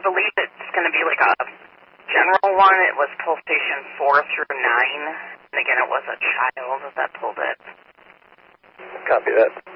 believe it's going to be like a general one. It was pull station 4 through 9. And again, it was a child that pulled it. Copy that.